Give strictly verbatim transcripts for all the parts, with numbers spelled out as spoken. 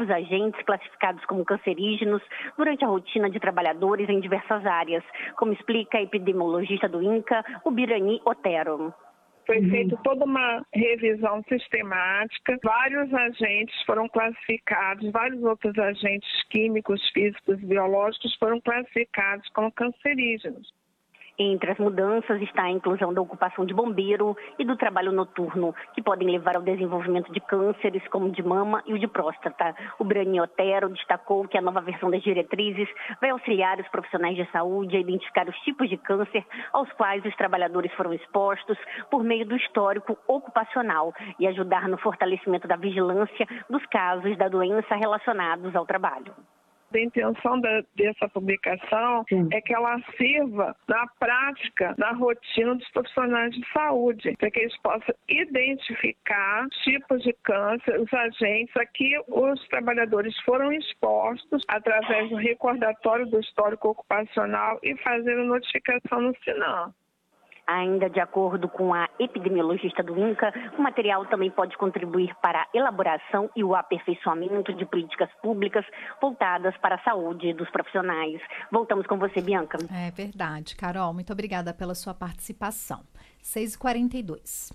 novos agentes classificados como cancerígenos durante a rotina de trabalhadores em diversas áreas, como explica a epidemiologista do INCA, Ubirani Otero. Foi feita toda uma revisão sistemática, vários agentes foram classificados, vários outros agentes químicos, físicos e biológicos foram classificados como cancerígenos. Entre as mudanças está a inclusão da ocupação de bombeiro e do trabalho noturno, que podem levar ao desenvolvimento de cânceres como o de mama e o de próstata. O Brani Otero destacou que a nova versão das diretrizes vai auxiliar os profissionais de saúde a identificar os tipos de câncer aos quais os trabalhadores foram expostos por meio do histórico ocupacional e ajudar no fortalecimento da vigilância dos casos da doença relacionados ao trabalho. A intenção da, dessa publicação Sim. é que ela sirva na prática, na rotina dos profissionais de saúde, para que eles possam identificar tipos de câncer, os agentes a que os trabalhadores foram expostos através do recordatório do histórico ocupacional e fazer a notificação no SINAM. Ainda de acordo com a epidemiologista do INCA, o material também pode contribuir para a elaboração e o aperfeiçoamento de políticas públicas voltadas para a saúde dos profissionais. Voltamos com você, Bianca. É verdade, Carol. Muito obrigada pela sua participação. seis e quarenta e dois.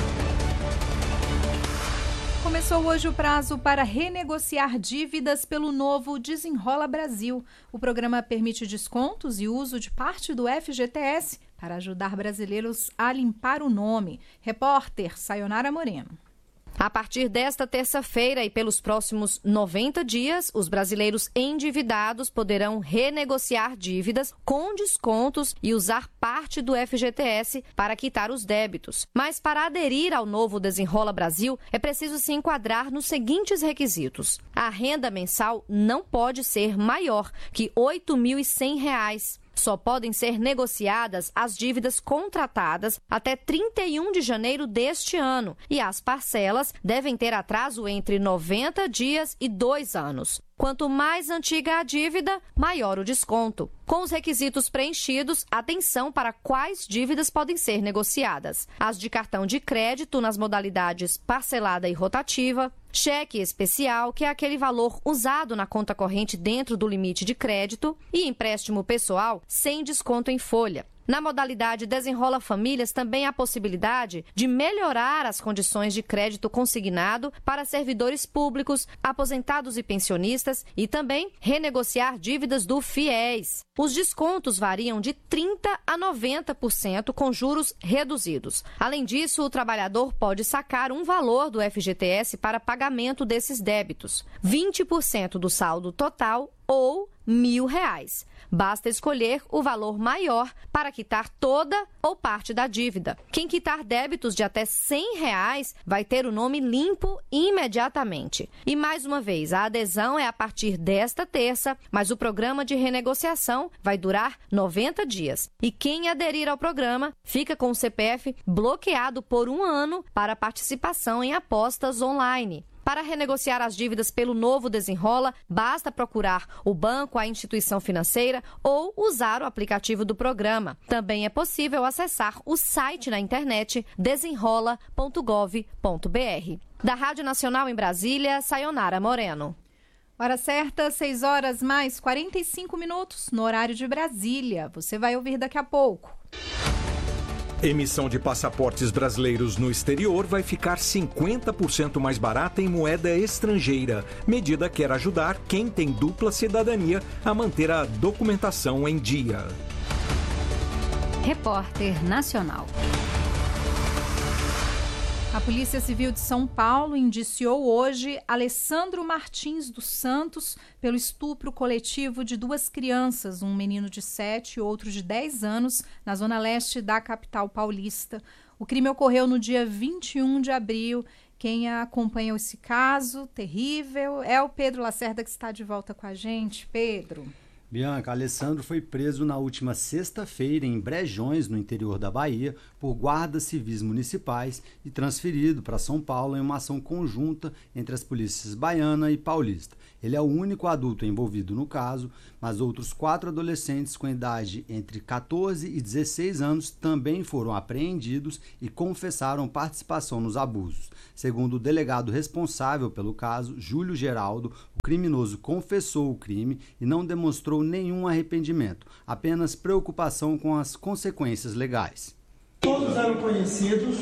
Começou hoje o prazo para renegociar dívidas pelo novo Desenrola Brasil. O programa permite descontos e uso de parte do F G T S para ajudar brasileiros a limpar o nome. Repórter Sayonara Moreno. A partir desta terça-feira e pelos próximos noventa dias, os brasileiros endividados poderão renegociar dívidas com descontos e usar parte do F G T S para quitar os débitos. Mas para aderir ao novo Desenrola Brasil, é preciso se enquadrar nos seguintes requisitos. A renda mensal não pode ser maior que oito mil e cem reais. Só podem ser negociadas as dívidas contratadas até trinta e um de janeiro deste ano e as parcelas devem ter atraso entre noventa dias e dois anos. Quanto mais antiga a dívida, maior o desconto. Com os requisitos preenchidos, atenção para quais dívidas podem ser negociadas. As de cartão de crédito nas modalidades parcelada e rotativa, cheque especial, que é aquele valor usado na conta corrente dentro do limite de crédito, e empréstimo pessoal sem desconto em folha. Na modalidade Desenrola Famílias, também há possibilidade de melhorar as condições de crédito consignado para servidores públicos, aposentados e pensionistas e também renegociar dívidas do FIES. Os descontos variam de trinta por cento a noventa por cento com juros reduzidos. Além disso, o trabalhador pode sacar um valor do F G T S para pagamento desses débitos, vinte por cento do saldo total ou mil reais. Basta escolher o valor maior para quitar toda ou parte da dívida. Quem quitar débitos de até cem reais vai ter o nome limpo imediatamente. E mais uma vez, a adesão é a partir desta terça, mas o programa de renegociação vai durar noventa dias. E quem aderir ao programa fica com o C P F bloqueado por um ano para participação em apostas online. Para renegociar as dívidas pelo novo Desenrola, basta procurar o banco, a instituição financeira ou usar o aplicativo do programa. Também é possível acessar o site na internet desenrola ponto gov ponto br. Da Rádio Nacional em Brasília, Sayonara Moreno. Hora certa, seis horas mais quarenta e cinco minutos, no horário de Brasília. Você vai ouvir daqui a pouco. Emissão de passaportes brasileiros no exterior vai ficar cinquenta por cento mais barata em moeda estrangeira. Medida quer ajudar quem tem dupla cidadania a manter a documentação em dia. Repórter Nacional. A Polícia Civil de São Paulo indiciou hoje Alessandro Martins dos Santos pelo estupro coletivo de duas crianças, um menino de sete e outro de dez anos, na zona leste da capital paulista. O crime ocorreu no dia vinte e um de abril. Quem acompanha esse caso terrível é o Pedro Lacerda, que está de volta com a gente. Pedro. Bianca, Alessandro foi preso na última sexta-feira em Brejões, no interior da Bahia, por guardas civis municipais e transferido para São Paulo em uma ação conjunta entre as polícias baiana e paulista. Ele é o único adulto envolvido no caso, mas outros quatro adolescentes com idade entre catorze e dezesseis anos também foram apreendidos e confessaram participação nos abusos. Segundo o delegado responsável pelo caso, Júlio Geraldo, o criminoso confessou o crime e não demonstrou nenhum arrependimento, apenas preocupação com as consequências legais. Todos eram conhecidos,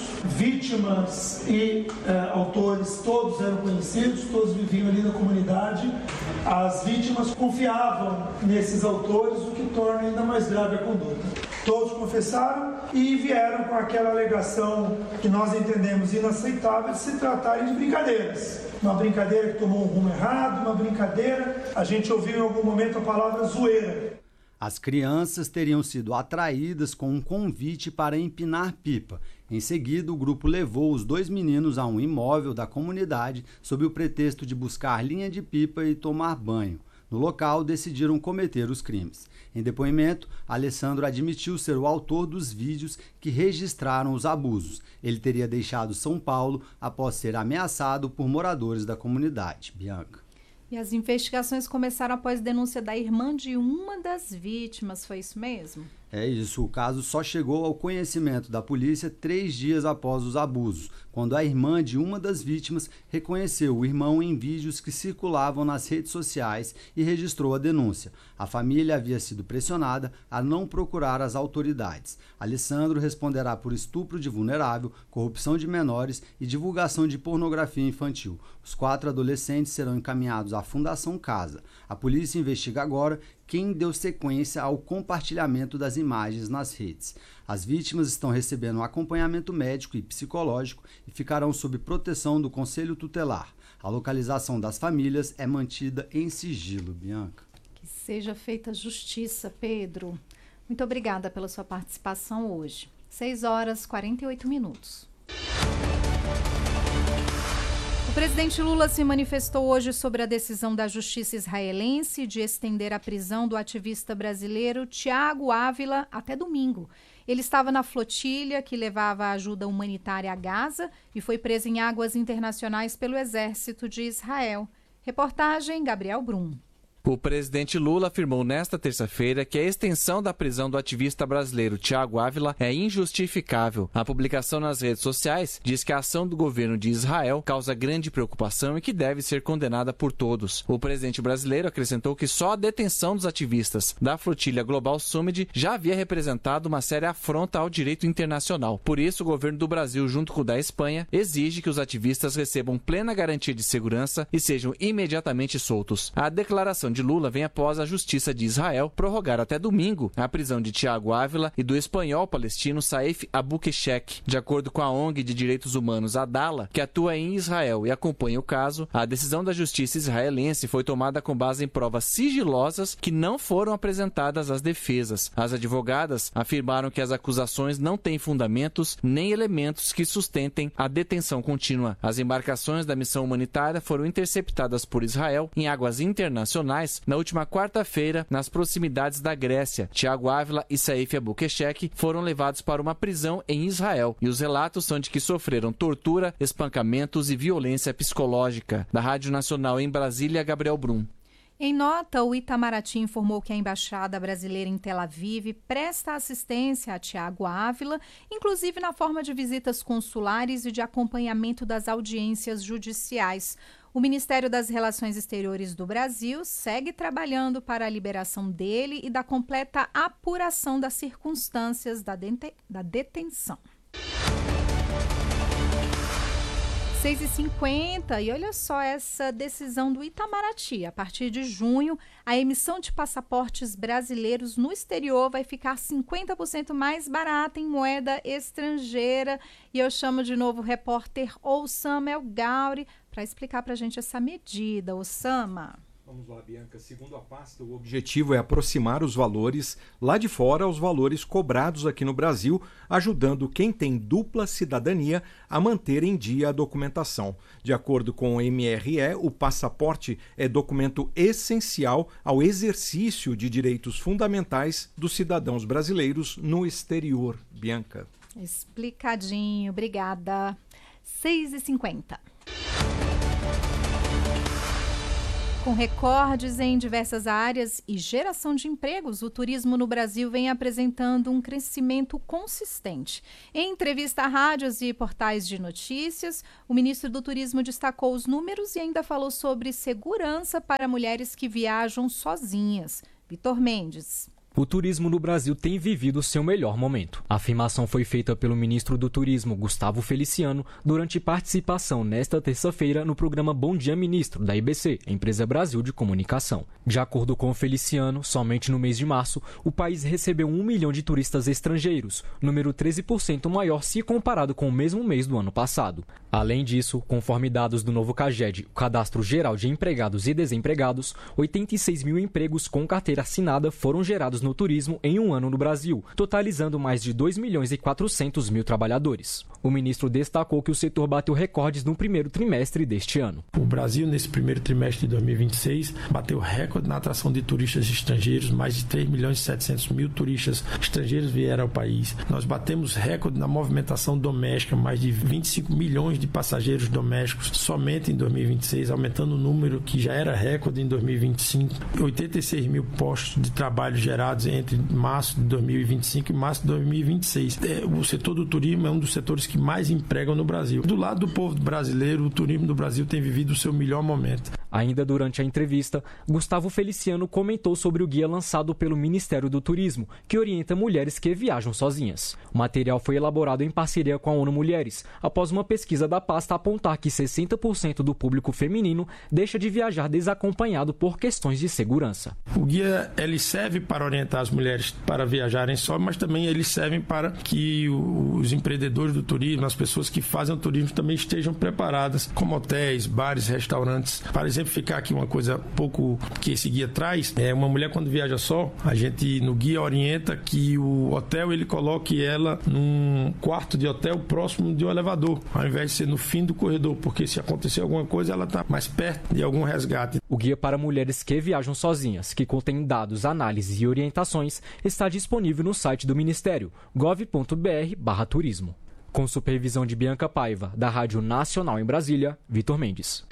vítimas e eh, autores, todos eram conhecidos, todos viviam ali na comunidade. As vítimas confiavam nesses autores, o que torna ainda mais grave a conduta. Todos confessaram e vieram com aquela alegação que nós entendemos inaceitável de se tratarem de brincadeiras. Uma brincadeira que tomou um rumo errado, uma brincadeira, a gente ouviu em algum momento a palavra zoeira. As crianças teriam sido atraídas com um convite para empinar pipa. Em seguida, o grupo levou os dois meninos a um imóvel da comunidade sob o pretexto de buscar linha de pipa e tomar banho. No local, decidiram cometer os crimes. Em depoimento, Alessandro admitiu ser o autor dos vídeos que registraram os abusos. Ele teria deixado São Paulo após ser ameaçado por moradores da comunidade. Bianca. E as investigações começaram após denúncia da irmã de uma das vítimas, foi isso mesmo? É isso, o caso só chegou ao conhecimento da polícia três dias após os abusos, quando a irmã de uma das vítimas reconheceu o irmão em vídeos que circulavam nas redes sociais e registrou a denúncia. A família havia sido pressionada a não procurar as autoridades. Alessandro responderá por estupro de vulnerável, corrupção de menores e divulgação de pornografia infantil. Os quatro adolescentes serão encaminhados à Fundação Casa. A polícia investiga agora quem deu sequência ao compartilhamento das imagens nas redes. As vítimas estão recebendo acompanhamento médico e psicológico e ficarão sob proteção do Conselho Tutelar. A localização das famílias é mantida em sigilo, Bianca. Que seja feita justiça, Pedro. Muito obrigada pela sua participação hoje. seis horas e quarenta e oito minutos. O presidente Lula se manifestou hoje sobre a decisão da justiça israelense de estender a prisão do ativista brasileiro Tiago Ávila até domingo. Ele estava na flotilha que levava ajuda humanitária a Gaza e foi preso em águas internacionais pelo Exército de Israel. Reportagem Gabriel Brum. O presidente Lula afirmou nesta terça-feira que a extensão da prisão do ativista brasileiro Tiago Ávila é injustificável. A publicação nas redes sociais diz que a ação do governo de Israel causa grande preocupação e que deve ser condenada por todos. O presidente brasileiro acrescentou que só a detenção dos ativistas da flotilha Global Summit já havia representado uma séria afronta ao direito internacional. Por isso, o governo do Brasil, junto com o da Espanha, exige que os ativistas recebam plena garantia de segurança e sejam imediatamente soltos. A declaração de Lula vem após a Justiça de Israel prorrogar até domingo a prisão de Tiago Ávila e do espanhol palestino Saif Aboukheshek. De acordo com a O N G de Direitos Humanos Adala, que atua em Israel e acompanha o caso, a decisão da Justiça israelense foi tomada com base em provas sigilosas que não foram apresentadas às defesas. As advogadas afirmaram que as acusações não têm fundamentos nem elementos que sustentem a detenção contínua. As embarcações da missão humanitária foram interceptadas por Israel em águas internacionais na última quarta-feira, nas proximidades da Grécia. Tiago Ávila e Saif Aboukheshek foram levados para uma prisão em Israel e os relatos são de que sofreram tortura, espancamentos e violência psicológica. Da Rádio Nacional em Brasília, Gabriel Brum. Em nota, o Itamaraty informou que a Embaixada Brasileira em Tel Aviv presta assistência a Tiago Ávila, inclusive na forma de visitas consulares e de acompanhamento das audiências judiciais. O Ministério das Relações Exteriores do Brasil segue trabalhando para a liberação dele e da completa apuração das circunstâncias da, dete- da detenção. seis e cinquenta, e olha só essa decisão do Itamaraty. A partir de junho, a emissão de passaportes brasileiros no exterior vai ficar cinquenta por cento mais barata em moeda estrangeira. E eu chamo de novo o repórter Osama El Gauri para explicar para a gente essa medida. Osama. Vamos lá, Bianca. Segundo a pasta, o objetivo é aproximar os valores lá de fora aos valores cobrados aqui no Brasil, ajudando quem tem dupla cidadania a manter em dia a documentação. De acordo com o M R E, o passaporte é documento essencial ao exercício de direitos fundamentais dos cidadãos brasileiros no exterior. Bianca. Explicadinho. Obrigada. seis e cinquenta. Com recordes em diversas áreas e geração de empregos, o turismo no Brasil vem apresentando um crescimento consistente. Em entrevista a rádios e portais de notícias, o ministro do Turismo destacou os números e ainda falou sobre segurança para mulheres que viajam sozinhas. Vitor Mendes. O turismo no Brasil tem vivido seu melhor momento. A afirmação foi feita pelo ministro do Turismo, Gustavo Feliciano, durante participação nesta terça-feira no programa Bom Dia Ministro, da I B C, Empresa Brasil de Comunicação. De acordo com o Feliciano, somente no mês de março, o país recebeu um milhão de turistas estrangeiros, número treze por cento maior se comparado com o mesmo mês do ano passado. Além disso, conforme dados do novo CAGED, o Cadastro Geral de Empregados e Desempregados, oitenta e seis mil empregos com carteira assinada foram gerados no turismo em um ano no Brasil, totalizando mais de dois milhões e quatrocentos mil trabalhadores. O ministro destacou que o setor bateu recordes no primeiro trimestre deste ano. O Brasil, nesse primeiro trimestre de dois mil e vinte e seis, bateu recorde na atração de turistas estrangeiros. Mais de três milhões e setecentos mil turistas estrangeiros vieram ao país. Nós batemos recorde na movimentação doméstica, mais de vinte e cinco milhões de passageiros domésticos somente em dois mil e vinte e seis, aumentando o número que já era recorde em dois mil e vinte e cinco. oitenta e seis mil postos de trabalho gerados entre março de dois mil e vinte e cinco e março de dois mil e vinte e seis. O setor do turismo é um dos setores que mais empregam no Brasil. Do lado do povo brasileiro, o turismo do Brasil tem vivido o seu melhor momento. Ainda durante a entrevista, Gustavo Feliciano comentou sobre o guia lançado pelo Ministério do Turismo, que orienta mulheres que viajam sozinhas. O material foi elaborado em parceria com a ONU Mulheres, após uma pesquisa da pasta apontar que sessenta por cento do público feminino deixa de viajar desacompanhado por questões de segurança. O guia ele serve para orientar as mulheres para viajarem só, mas também eles servem para que os empreendedores do turismo, as pessoas que fazem o turismo também estejam preparadas, como hotéis, bares, restaurantes. Para exemplificar aqui uma coisa um pouco que esse guia traz, é uma mulher quando viaja só, a gente no guia orienta que o hotel ele coloque ela num quarto de hotel próximo de um elevador, ao invés de ser no fim do corredor, porque se acontecer alguma coisa ela está mais perto de algum resgate. O guia para mulheres que viajam sozinhas, que contém dados, análises e orientações, está disponível no site do Ministério, gov ponto br barra turismo. Com supervisão de Bianca Paiva, da Rádio Nacional em Brasília, Vitor Mendes.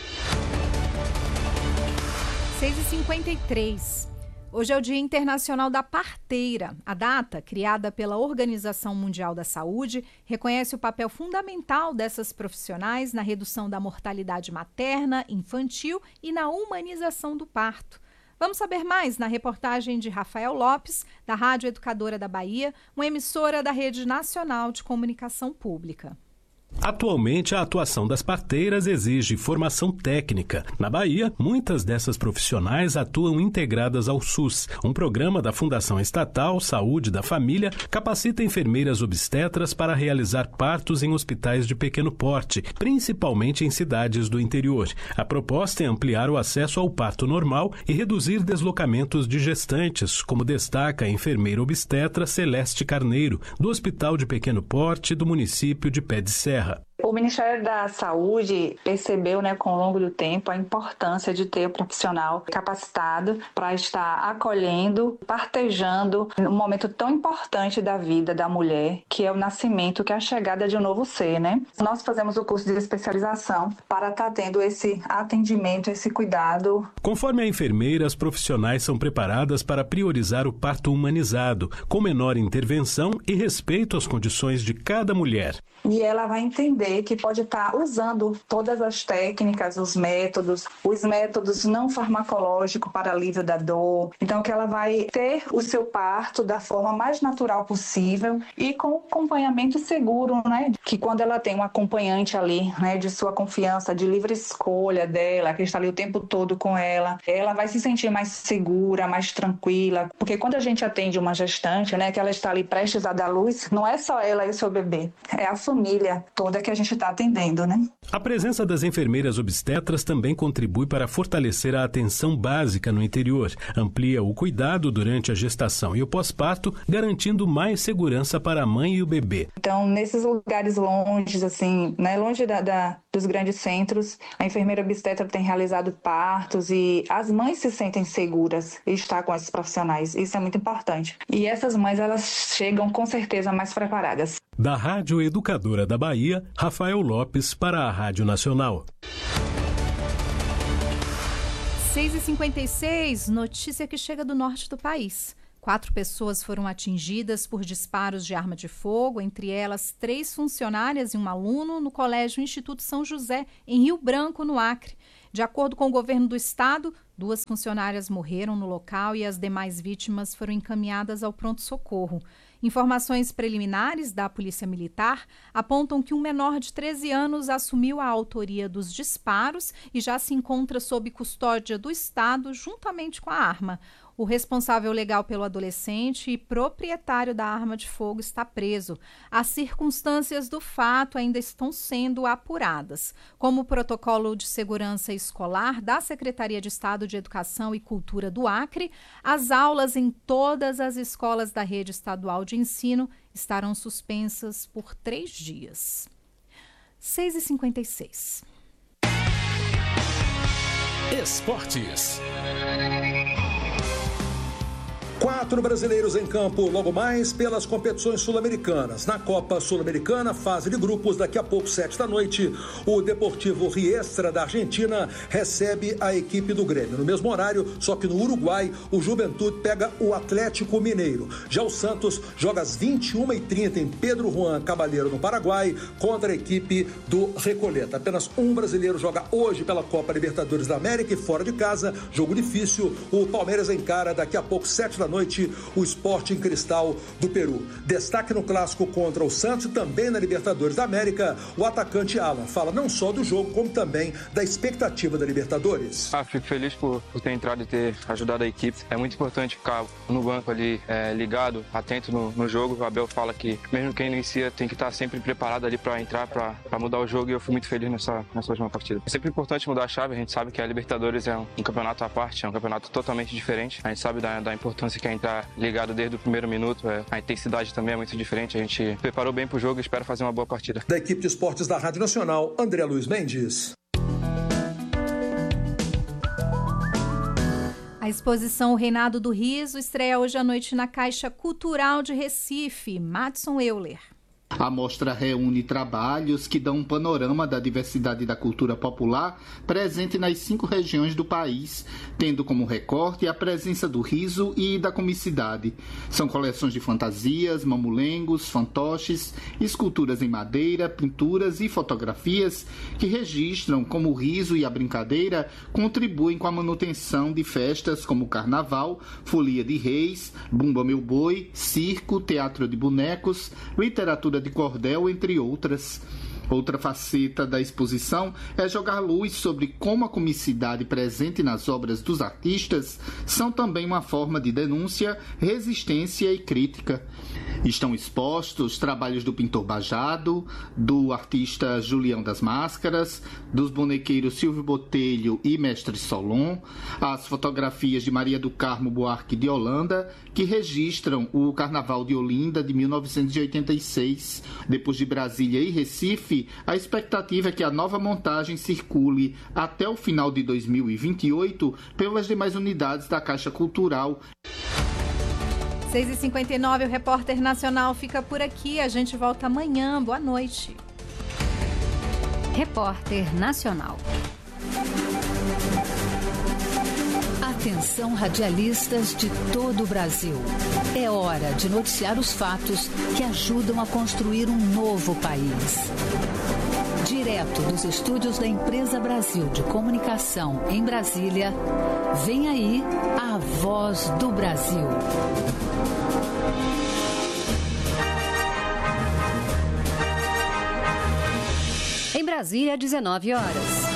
seis e cinquenta e três. Hoje é o Dia Internacional da Parteira. A data, criada pela Organização Mundial da Saúde, reconhece o papel fundamental dessas profissionais na redução da mortalidade materna, infantil e na humanização do parto. Vamos saber mais na reportagem de Rafael Lopes, da Rádio Educadora da Bahia, uma emissora da Rede Nacional de Comunicação Pública. Atualmente, a atuação das parteiras exige formação técnica. Na Bahia, muitas dessas profissionais atuam integradas ao SUS. Um programa da Fundação Estatal Saúde da Família capacita enfermeiras obstetras para realizar partos em hospitais de pequeno porte, principalmente em cidades do interior. A proposta é ampliar o acesso ao parto normal e reduzir deslocamentos de gestantes, como destaca a enfermeira obstetra Celeste Carneiro, do Hospital de Pequeno Porte do município de Pé de Serra. O Ministério da Saúde percebeu, né, com o longo do tempo, a importância de ter um profissional capacitado para estar acolhendo, partejando um momento tão importante da vida da mulher, que é o nascimento, que é a chegada de um novo ser, né? Nós fazemos o curso de especialização para estar tendo esse atendimento, esse cuidado. Conforme a enfermeira, as profissionais são preparadas para priorizar o parto humanizado, com menor intervenção e respeito às condições de cada mulher. E ela vai entender que pode estar usando todas as técnicas, os métodos, os métodos não farmacológicos para alívio da dor. Então, que ela vai ter o seu parto da forma mais natural possível e com acompanhamento seguro, né? Que quando ela tem um acompanhante ali, né, de sua confiança, de livre escolha dela, que está ali o tempo todo com ela, ela vai se sentir mais segura, mais tranquila. Porque quando a gente atende uma gestante, né, que ela está ali prestes a dar luz, não é só ela e o seu bebê, é a família toda que a gente está atendendo, né? A presença das enfermeiras obstetras também contribui para fortalecer a atenção básica no interior, amplia o cuidado durante a gestação e o pós-parto, garantindo mais segurança para a mãe e o bebê. Então, nesses lugares longe, assim, né, longe da, da, dos grandes centros, a enfermeira obstetra tem realizado partos e as mães se sentem seguras em estar com esses profissionais. Isso é muito importante. E essas mães, elas chegam com certeza mais preparadas. Da Rádio Educadora da Bahia, Rafael Lopes para a Rádio Nacional. seis e cinquenta e seis, notícia que chega do norte do país. Quatro pessoas foram atingidas por disparos de arma de fogo, entre elas três funcionárias e um aluno no Colégio Instituto São José, em Rio Branco, no Acre. De acordo com o governo do estado, duas funcionárias morreram no local e as demais vítimas foram encaminhadas ao pronto-socorro. Informações preliminares da Polícia Militar apontam que um menor de treze anos assumiu a autoria dos disparos e já se encontra sob custódia do Estado juntamente com a arma. O responsável legal pelo adolescente e proprietário da arma de fogo está preso. As circunstâncias do fato ainda estão sendo apuradas. Como o protocolo de segurança escolar da Secretaria de Estado de Educação e Cultura do Acre, as aulas em todas as escolas da rede estadual de ensino estarão suspensas por três dias. seis e cinquenta e seis. Esportes. Quatro brasileiros em campo logo mais pelas competições sul-americanas. Na Copa Sul-Americana, fase de grupos, daqui a pouco, sete da noite, o Deportivo Riestra da Argentina recebe a equipe do Grêmio. No mesmo horário, só que no Uruguai, o Juventude pega o Atlético Mineiro. Já o Santos joga às vinte e uma e trinta em Pedro Juan Cabaleiro, no Paraguai, contra a equipe do Recoleta. Apenas um brasileiro joga hoje pela Copa Libertadores da América e fora de casa, jogo difícil. O Palmeiras encara daqui a pouco, sete da noite, o Sporting Cristal do Peru. Destaque no clássico contra o Santos e também na Libertadores da América, o atacante Alan fala não só do jogo, como também da expectativa da Libertadores. Ah, fico feliz por, por ter entrado e ter ajudado a equipe. É muito importante ficar no banco ali, é, ligado, atento no, no jogo. O Abel fala que mesmo quem inicia tem que estar sempre preparado ali para entrar, para mudar o jogo, e eu fui muito feliz nessa, nessa última partida. É sempre importante mudar a chave. A gente sabe que a Libertadores é um, um campeonato à parte, é um campeonato totalmente diferente. A gente sabe da, da importância que é entrar ligado desde o primeiro minuto. É, a intensidade também é muito diferente. A gente preparou bem para o jogo e espero fazer uma boa partida. Da equipe de esportes da Rádio Nacional, André Luiz Mendes. A exposição O Reinado do Riso estreia hoje à noite na Caixa Cultural de Recife. Madson Euler. A mostra reúne trabalhos que dão um panorama da diversidade da cultura popular presente nas cinco regiões do país, tendo como recorte a presença do riso e da comicidade. São coleções de fantasias, mamulengos, fantoches, esculturas em madeira, pinturas e fotografias que registram como o riso e a brincadeira contribuem com a manutenção de festas como Carnaval, Folia de Reis, Bumba Meu Boi, Circo, Teatro de Bonecos, Literatura de cordel, entre outras. Outra faceta da exposição é jogar luz sobre como a comicidade presente nas obras dos artistas são também uma forma de denúncia, resistência e crítica. Estão expostos trabalhos do pintor Bajado, do artista Julião das Máscaras, dos bonequeiros Silvio Botelho e Mestre Solon, as fotografias de Maria do Carmo Buarque de Holanda, que registram o Carnaval de Olinda de mil novecentos e oitenta e seis. Depois de Brasília e Recife, a expectativa é que a nova montagem circule até o final de dois mil e vinte e oito pelas demais unidades da Caixa Cultural. seis e cinquenta e nove, o Repórter Nacional fica por aqui. A gente volta amanhã. Boa noite. Repórter Nacional. Atenção, radialistas de todo o Brasil. É hora de noticiar os fatos que ajudam a construir um novo país. Direto dos estúdios da Empresa Brasil de Comunicação em Brasília, vem aí a Voz do Brasil. Em Brasília, dezenove horas.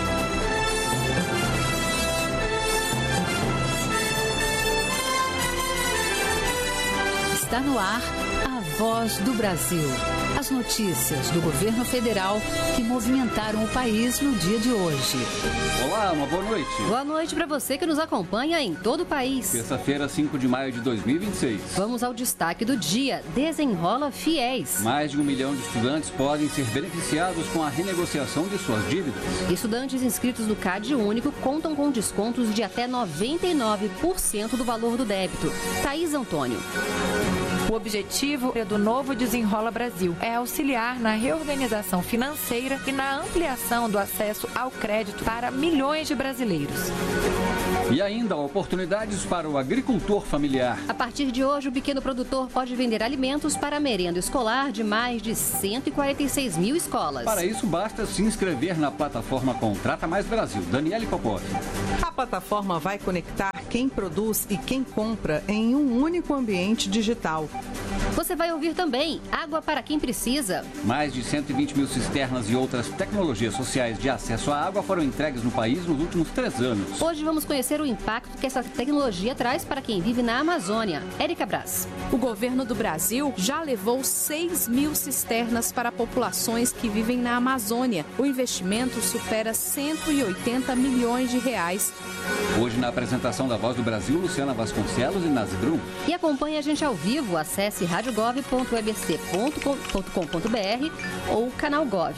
Está no ar a Voz do Brasil. As notícias do governo federal que movimentaram o país no dia de hoje. Olá, uma boa noite. Boa noite para você que nos acompanha em todo o país. Terça-feira, cinco de maio de dois mil e vinte e seis. Vamos ao destaque do dia. Desenrola Fiéis. Mais de um milhão de estudantes podem ser beneficiados com a renegociação de suas dívidas. Estudantes inscritos no CAD Único contam com descontos de até noventa e nove por cento do valor do débito. Thaís Antônio. O objetivo do novo Desenrola Brasil é auxiliar na reorganização financeira e na ampliação do acesso ao crédito para milhões de brasileiros. E ainda oportunidades para o agricultor familiar. A partir de hoje, o pequeno produtor pode vender alimentos para a merenda escolar de mais de cento e quarenta e seis mil escolas. Para isso, basta se inscrever na plataforma Contrata Mais Brasil. Daniele Popov. A plataforma vai conectar quem produz e quem compra em um único ambiente digital. Você vai ouvir também Água para quem precisa. Mais de cento e vinte mil cisternas e outras tecnologias sociais de acesso à água foram entregues no país nos últimos três anos. Hoje vamos conhecer o impacto que essa tecnologia traz para quem vive na Amazônia. Érica Braz. O governo do Brasil já levou seis mil cisternas para populações que vivem na Amazônia. O investimento supera cento e oitenta milhões de reais. Hoje, na apresentação da Voz do Brasil, Luciana Vasconcelos e Nazi Brum. E acompanhe a gente ao vivo. Acesse rádio gov ponto e b c ponto com ponto b r ou canal Gov.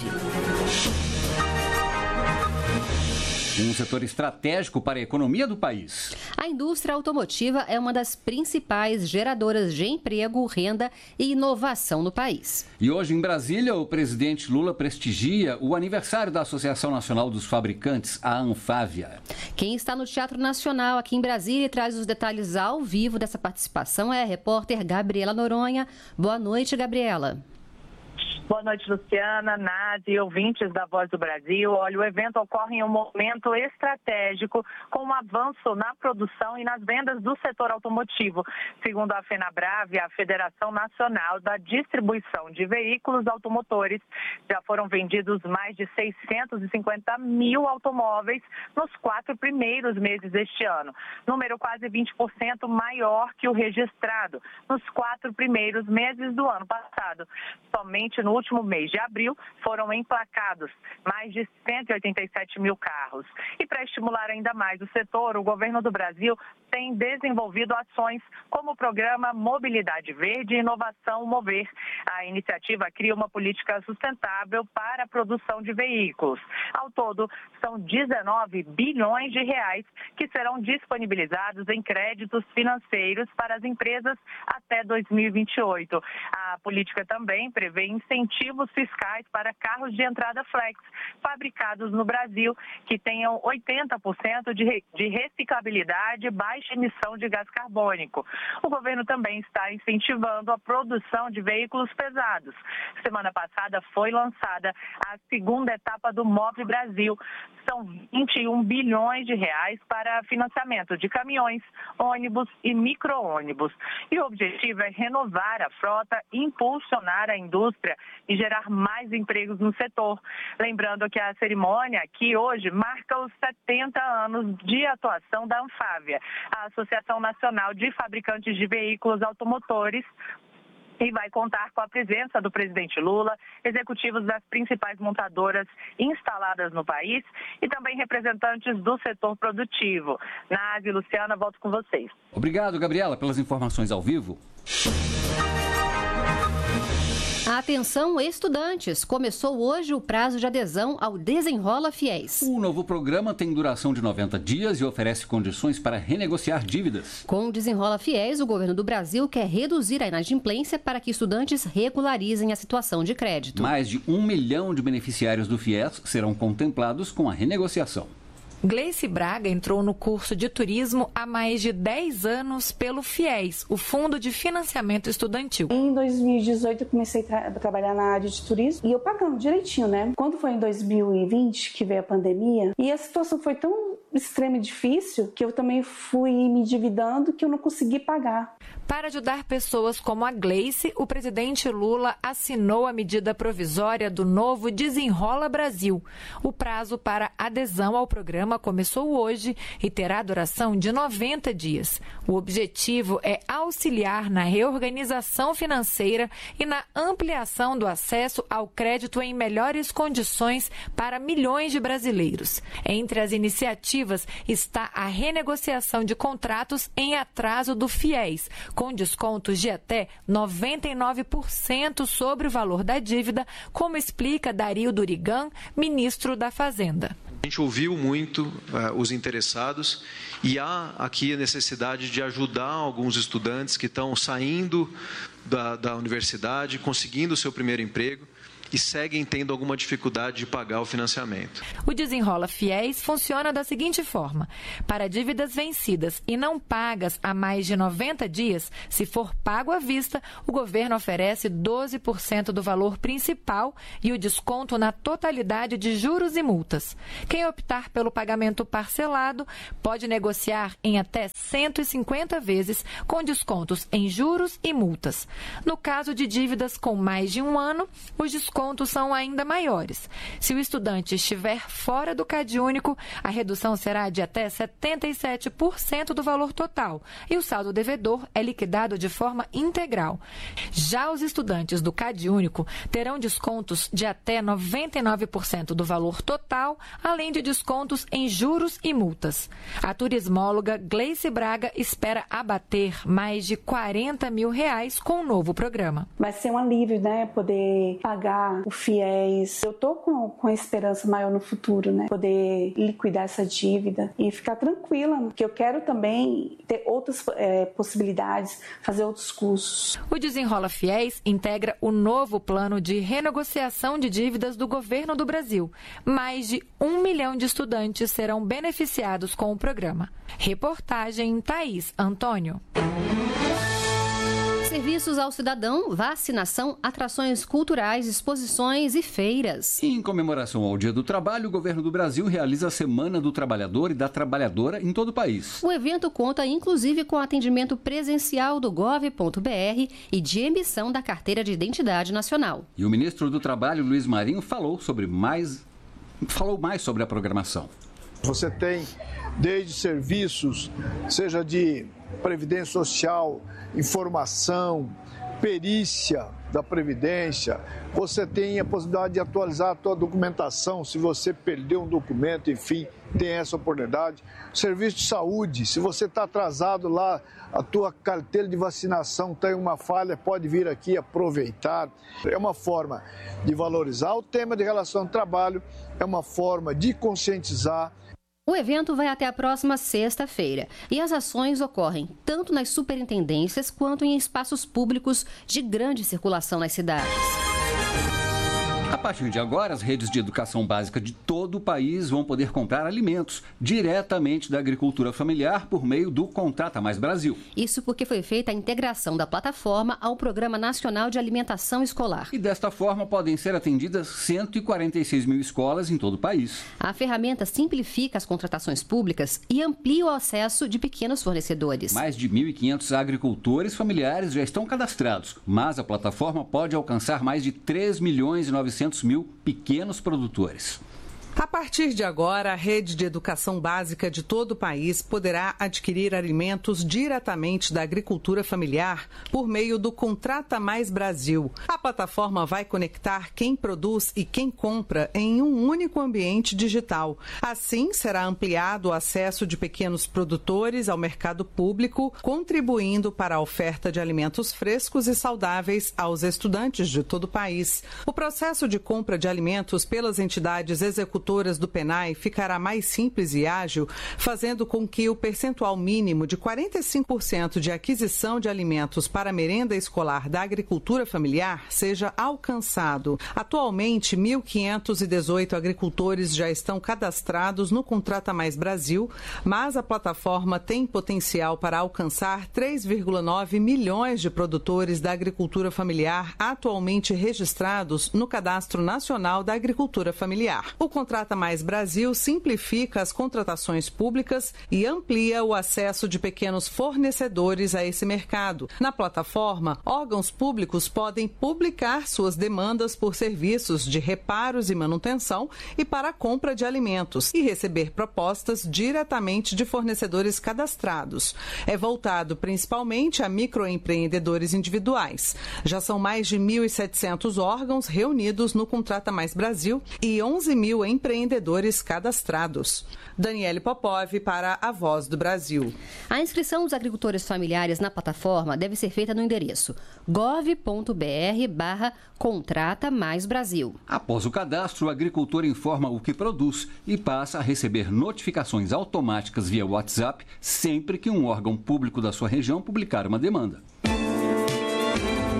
Um setor estratégico para a economia do país. A indústria automotiva é uma das principais geradoras de emprego, renda e inovação no país. E hoje, em Brasília, o presidente Lula prestigia o aniversário da Associação Nacional dos Fabricantes, a Anfávia. Quem está no Teatro Nacional aqui em Brasília e traz os detalhes ao vivo dessa participação é a repórter Gabriela Noronha. Boa noite, Gabriela. Boa noite, Luciana, Nazi e ouvintes da Voz do Brasil. Olha, o evento ocorre em um momento estratégico com um avanço na produção e nas vendas do setor automotivo. Segundo a FenaBrave, a Federação Nacional da Distribuição de Veículos Automotores, já foram vendidos mais de seiscentos e cinquenta mil automóveis nos quatro primeiros meses deste ano. Número quase vinte por cento maior que o registrado nos quatro primeiros meses do ano passado. Somente no último mês de abril, foram emplacados mais de cento e oitenta e sete mil carros. E para estimular ainda mais o setor, o governo do Brasil tem desenvolvido ações como o programa Mobilidade Verde e Inovação Mover. A iniciativa cria uma política sustentável para a produção de veículos. Ao todo, são dezenove bilhões de reais que serão disponibilizados em créditos financeiros para as empresas até dois mil e vinte e oito. A política também prevê incentivos fiscais para carros de entrada flex, fabricados no Brasil, que tenham oitenta por cento de reciclabilidade e baixa emissão de gás carbônico. O governo também está incentivando a produção de veículos pesados. Semana passada foi lançada a segunda etapa do Move Brasil. São vinte e um bilhões de reais para financiamento de caminhões, ônibus e micro-ônibus. E o objetivo é renovar a frota, impulsionar a indústria e gerar mais empregos no setor. Lembrando que a cerimônia aqui hoje marca os setenta anos de atuação da Anfávia, a Associação Nacional de Fabricantes de Veículos Automotores, e vai contar com a presença do presidente Lula, executivos das principais montadoras instaladas no país e também representantes do setor produtivo. Nazi e Luciana, volto com vocês. Obrigado, Gabriela, pelas informações ao vivo. Atenção, estudantes! Começou hoje o prazo de adesão ao Desenrola Fiéis. O novo programa tem duração de noventa dias e oferece condições para renegociar dívidas. Com o Desenrola Fiéis, o governo do Brasil quer reduzir a inadimplência para que estudantes regularizem a situação de crédito. Mais de um milhão de beneficiários do FIES serão contemplados com a renegociação. Gleice Braga entrou no curso de turismo há mais de dez anos pelo FIES, o Fundo de Financiamento Estudantil. Em dois mil e dezoito eu comecei a tra- trabalhar na área de turismo e eu pagando direitinho, né? Quando foi em dois mil e vinte que veio a pandemia e a situação foi tão extrema e difícil que eu também fui me endividando que eu não consegui pagar. Para ajudar pessoas como a Gleice, o presidente Lula assinou a medida provisória do novo Desenrola Brasil. O prazo para adesão ao programa começou hoje e terá duração de noventa dias. O objetivo é auxiliar na reorganização financeira e na ampliação do acesso ao crédito em melhores condições para milhões de brasileiros. Entre as iniciativas está a renegociação de contratos em atraso do FIES, com descontos de até noventa e nove por cento sobre o valor da dívida, como explica Dario Durigan, ministro da Fazenda. A gente ouviu muito uh, os interessados e há aqui a necessidade de ajudar alguns estudantes que estão saindo da, da universidade, conseguindo o seu primeiro emprego. e seguem tendo alguma dificuldade de pagar o financiamento. O Desenrola Fiéis funciona da seguinte forma: para dívidas vencidas e não pagas há mais de noventa dias, se for pago à vista, o governo oferece doze por cento do valor principal e o desconto na totalidade de juros e multas. Quem optar pelo pagamento parcelado pode negociar em até cento e cinquenta vezes, com descontos em juros e multas. No caso de dívidas com mais de um ano, os descontos são ainda maiores. Se o estudante estiver fora do CadÚnico, a redução será de até setenta e sete por cento do valor total e o saldo devedor é liquidado de forma integral. Já os estudantes do CadÚnico terão descontos de até noventa e nove por cento do valor total, além de descontos em juros e multas. A turismóloga Gleice Braga espera abater mais de quarenta mil reais com o novo programa. Vai ser um alívio, né? Poder pagar o fiéis. Eu tô com, com esperança maior no futuro, né? Poder liquidar essa dívida e ficar tranquila, porque eu quero também ter outras é, possibilidades, fazer outros cursos. O Desenrola Fiéis integra o novo plano de renegociação de dívidas do governo do Brasil. Mais de um milhão de estudantes serão beneficiados com o programa. Reportagem Thaís Antônio. Serviços ao cidadão, vacinação, atrações culturais, exposições e feiras. Em comemoração ao Dia do Trabalho, o governo do Brasil realiza a Semana do Trabalhador e da Trabalhadora em todo o país. O evento conta inclusive com atendimento presencial do gov ponto br e de emissão da Carteira de Identidade Nacional. E o ministro do Trabalho, Luiz Marinho, falou sobre mais, falou mais sobre a programação. Você tem desde serviços, seja de previdência social, informação, perícia da Previdência, você tem a possibilidade de atualizar a tua documentação, se você perdeu um documento, enfim, tem essa oportunidade. Serviço de saúde, se você está atrasado lá, a tua carteira de vacinação tem uma falha, pode vir aqui aproveitar. É uma forma de valorizar o tema de relação ao trabalho, é uma forma de conscientizar. O evento vai até a próxima sexta-feira e as ações ocorrem tanto nas superintendências quanto em espaços públicos de grande circulação nas cidades. A partir de agora, as redes de educação básica de todo o país vão poder comprar alimentos diretamente da agricultura familiar por meio do Contrata Mais Brasil. Isso porque foi feita a integração da plataforma ao Programa Nacional de Alimentação Escolar. E desta forma podem ser atendidas cento e quarenta e seis mil escolas em todo o país. A ferramenta simplifica as contratações públicas e amplia o acesso de pequenos fornecedores. Mais de mil e quinhentos agricultores familiares já estão cadastrados, mas a plataforma pode alcançar mais de três milhões e novecentos mil pequenos produtores. A partir de agora, a rede de educação básica de todo o país poderá adquirir alimentos diretamente da agricultura familiar por meio do Contrata Mais Brasil. A plataforma vai conectar quem produz e quem compra em um único ambiente digital. Assim, será ampliado o acesso de pequenos produtores ao mercado público, contribuindo para a oferta de alimentos frescos e saudáveis aos estudantes de todo o país. O processo de compra de alimentos pelas entidades executoras do PENAI ficará mais simples e ágil, fazendo com que o percentual mínimo de quarenta e cinco por cento de aquisição de alimentos para a merenda escolar da agricultura familiar seja alcançado. Atualmente, mil quinhentos e dezoito agricultores já estão cadastrados no Contrata Mais Brasil, mas a plataforma tem potencial para alcançar três vírgula nove milhões de produtores da agricultura familiar atualmente registrados no Cadastro Nacional da Agricultura Familiar. O Contrata Mais Brasil simplifica as contratações públicas e amplia o acesso de pequenos fornecedores a esse mercado. Na plataforma, órgãos públicos podem publicar suas demandas por serviços de reparos e manutenção e para a compra de alimentos e receber propostas diretamente de fornecedores cadastrados. É voltado principalmente a microempreendedores individuais. Já são mais de mil e setecentos órgãos reunidos no Contrata Mais Brasil e onze mil empreendedores empreendedores cadastrados. Daniele Popov para a Voz do Brasil. A inscrição dos agricultores familiares na plataforma deve ser feita no endereço gov ponto br barra Contrata Mais Brasil. Após o cadastro, o agricultor informa o que produz e passa a receber notificações automáticas via WhatsApp sempre que um órgão público da sua região publicar uma demanda. O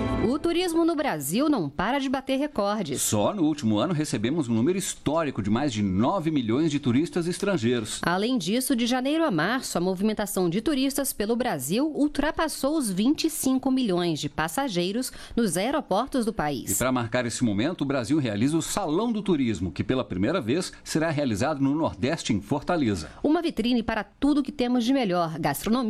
turismo no Brasil não para de bater recordes. Só no último ano recebemos um número histórico de mais de nove milhões de turistas estrangeiros. Além disso, de janeiro a março, a movimentação de turistas pelo Brasil ultrapassou os vinte e cinco milhões de passageiros nos aeroportos do país. E para marcar esse momento, o Brasil realiza o Salão do Turismo, que pela primeira vez será realizado no Nordeste, em Fortaleza. Uma vitrine para tudo que temos de melhor: gastronomia,